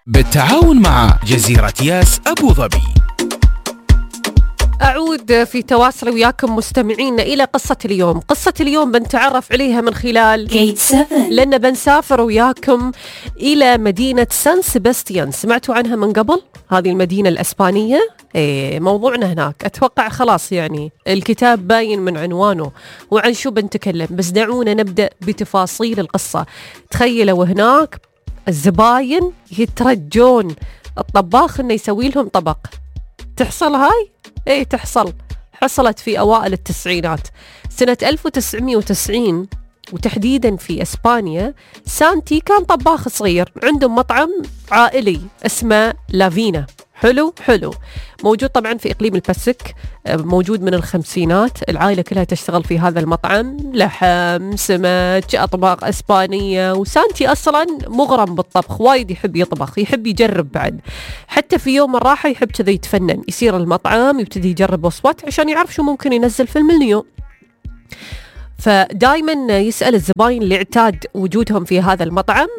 بالتعاون مع جزيرة ياس أبو ظبي. أعود في تواصل وياكم مستمعين إلى قصة اليوم. قصة اليوم بنتعرف عليها من خلال Gate 7 لأن بنسافر وياكم إلى مدينة سان سيباستيان. سمعتوا عنها من قبل؟ هذه المدينة الأسبانية. موضوعنا هناك أتوقع خلاص يعني الكتاب باين من عنوانه وعن شو بنتكلم، بس دعونا نبدأ بتفاصيل القصة. تخيلوا هناك الزباين يترجون الطباخ إنه يسوي لهم طبق. تحصل هاي؟ ايه تحصل. حصلت في أوائل التسعينات سنة 1990 وتحديدا في إسبانيا. سانتي كان طباخ صغير عندهم مطعم عائلي اسمه لافينا. حلو موجود طبعا في إقليم الباسك، موجود من الخمسينات. العائلة كلها تشتغل في هذا المطعم، لحم، سمك، أطباق إسبانية. وسانتي أصلا مغرم بالطبخ، وايد يحب يطبخ، يحب يجرب بعد. حتى في يوم الراحة يحب كذا يتفنن، يصير المطعم يبتدي يجرب وصفات عشان يعرف شو ممكن ينزل في المنيو. فدايما يسأل الزباين اللي اعتاد وجودهم في هذا المطعم،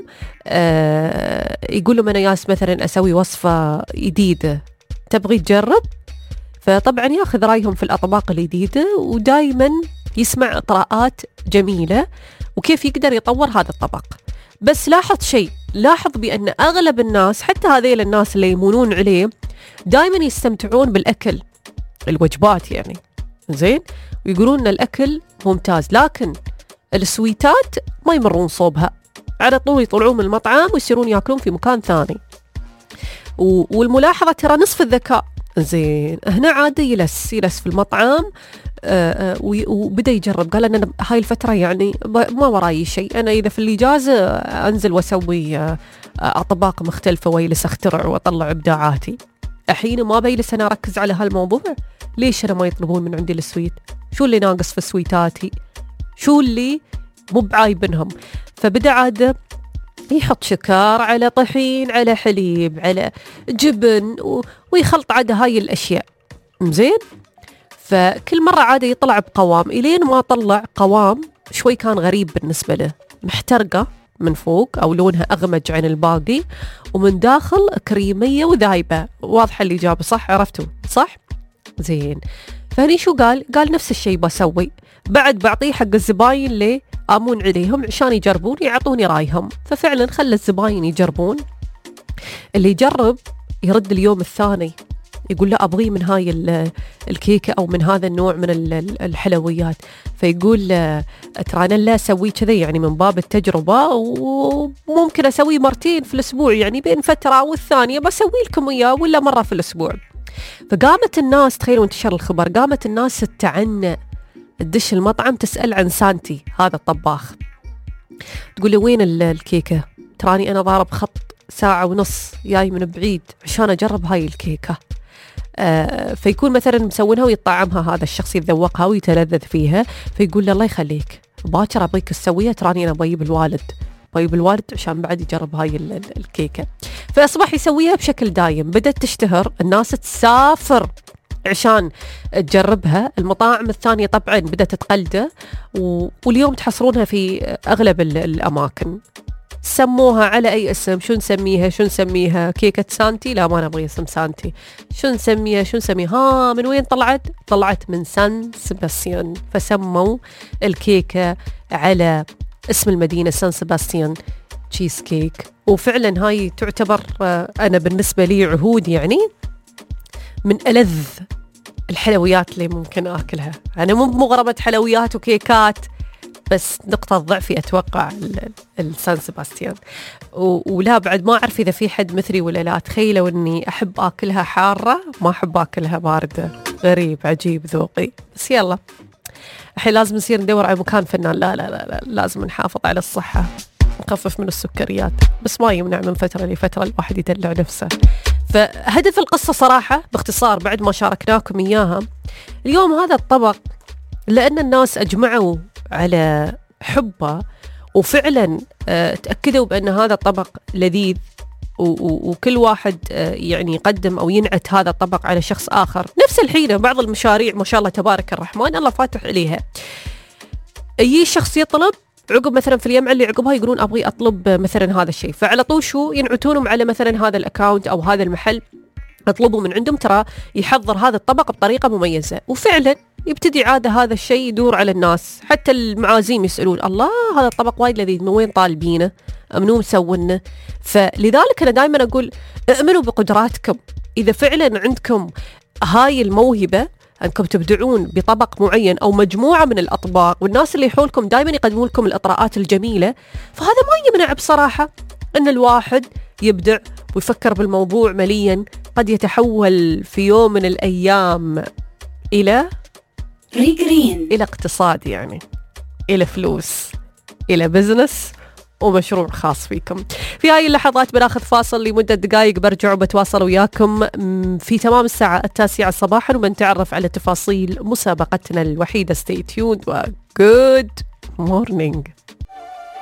يقول لهم أنا ياس مثلا أسوي وصفة جديدة تبغي تجرب؟ فطبعا ياخذ رأيهم في الأطباق الجديدة، ودايما يسمع إطراءات جميلة وكيف يقدر يطور هذا الطبق. بس لاحظ بأن أغلب الناس، حتى هذيل الناس اللي يمونون عليه، دايما يستمتعون بالأكل، الوجبات يعني زين، ويقولون أن الأكل ممتاز، لكن السويتات ما يمرون صوبها، على طول يطلعون من المطعم ويصيرون يأكلون في مكان ثاني. والملاحظة ترى نصف الذكاء. زين هنا عادي يلس في المطعم، وبدأ يجرب. قال أنا هاي الفترة يعني ما وراي شيء، أنا إذا في الإجازة أنزل وأسوي أطباق مختلفة ويلس أخترع وأطلع إبداعاتي. الحين ما بيلس أنا أركز على هالموضوع. ليش أنا ما يطلبون من عندي السويت؟ شو اللي ناقص في سويتاتي؟ شو اللي مو بعايبنهم؟ فبدأ عاد يحط شكر على طحين على حليب على جبن ويخلط عاد هاي الأشياء. زين، فكل مرة عاد يطلع بقوام، إلين ما طلع قوام شوي كان غريب بالنسبة له، محترقة من فوق أو لونها أغمج عن الباقي، ومن داخل كريمية وذايبة. واضحة الإجابة صح؟ عرفتوا صح؟ زين، فهني شو قال نفس الشيء بسوي، بعد بعطيه حق الزباين اللي آمون عليهم عشان يجربون يعطوني رايهم. ففعلا خلى الزباين يجربون. اللي يجرب يرد اليوم الثاني يقول لا أبغي من هاي الكيكة أو من هذا النوع من الحلويات. فيقول ترى أنا لا أسوي كذا يعني من باب التجربة، وممكن أسوي مرتين في الأسبوع، يعني بين فترة والثانية بسوي لكم إياه، ولا مرة في الأسبوع. فقامت الناس، تخيلوا انتشر الخبر، قامت الناس تتعنى تدش المطعم تسأل عن سانتي هذا الطباخ. تقول له وين الكيكة؟ تراني أنا ضارب خط 1.5 ساعة جاي من بعيد عشان أجرب هاي الكيكة. فيكون مثلا مسوينها ويطعمها هذا الشخص، يتذوقها ويتلذذ فيها. فيقول له الله يخليك باكر أبغيك تسويها، تراني أنا بجيب الوالد عشان بعد يجرب هاي الكيكة. فأصبح يسويها بشكل دايم، بدأت تشتهر، الناس تسافر عشان تجربها. المطاعم الثانية طبعا بدأت تقلده، واليوم تحصرونها في أغلب الأماكن. سموها على أي اسم، شو نسميها كيكة سانتي؟ لا ما نبغي اسم سانتي. شو نسميها ها من وين طلعت من سان سيباستيان. فسموا الكيكة على اسم المدينة سان سيباستيان تشيز كيك. وفعلا هاي تعتبر أنا بالنسبة لي عهود يعني من ألذ الحلويات اللي ممكن أكلها. أنا مو مغرمة حلويات وكيكات، بس نقطة ضعفي أتوقع السان سيباستيان. ولا بعد ما أعرف إذا في حد مثلي ولا لا. تخيلوا أني أحب أكلها حارة، ما أحب أكلها باردة. غريب عجيب ذوقي. بس يلا الحين لازم نصير ندور على مكان فنان. لا لازم نحافظ على الصحة، نخفف من السكريات، بس ما يمنع من فترة لفترة الواحد يدلع نفسه. فهدف القصة صراحة باختصار بعد ما شاركناكم إياها اليوم هذا الطبق، لأن الناس أجمعوا على حبه، وفعلا تأكدوا بأن هذا الطبق لذيذ، وكل واحد يعني يقدم أو ينعت هذا الطبق على شخص آخر. نفس الحين بعض المشاريع ما شاء الله تبارك الرحمن الله فاتح عليها، أي شخص يطلب عقب مثلا في اليمعة اللي عقبها يقولون أبغي أطلب مثلا هذا الشيء، فعلى طول شو ينعتونهم على مثلا هذا الأكاونت أو هذا المحل، اطلبوا من عندهم ترى يحضر هذا الطبق بطريقة مميزة. وفعلا يبتدي عادة هذا الشيء يدور على الناس، حتى المعازيم يسألون الله هذا الطبق وايد لذيذ، من وين طالبينه، منو مسوينه. فلذلك أنا دائما أقول اؤمنوا بقدراتكم. إذا فعلا عندكم هاي الموهبة أنكم تبدعون بطبق معين أو مجموعة من الأطباق، والناس اللي يحولكم دائما يقدمون لكم الإطراءات الجميلة، فهذا ما يمنع بصراحة أن الواحد يبدع ويفكر بالموضوع مليا. قد يتحول في يوم من الأيام إلى إلى اقتصاد، يعني إلى فلوس، إلى بزنس ومشروع خاص فيكم. في هاي اللحظات بناخذ فاصل لمدة دقائق، برجع وبتواصل وياكم في تمام الساعة 9 صباحا، وبنتعرف على تفاصيل مسابقتنا الوحيدة. Stay tuned و good morning.